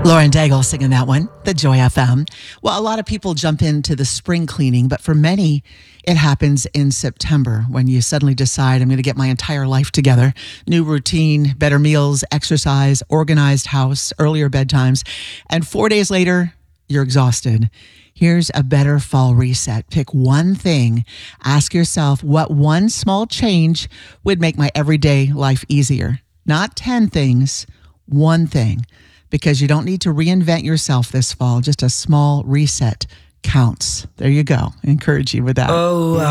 Lauren Daigle singing that one, the Joy FM. Well, a lot of people jump into the spring cleaning, but for many, it happens in September when you suddenly decide, I'm going to get my entire life together. New routine, better meals, exercise, organized house, earlier bedtimes. And 4 days later, you're exhausted. Here's a better fall reset. Pick one thing. Ask yourself what one small change would make my everyday life easier. Not 10 things, one thing. Because you don't need to reinvent yourself this fall. Just a small reset counts. There you go. I encourage you with that. Oh,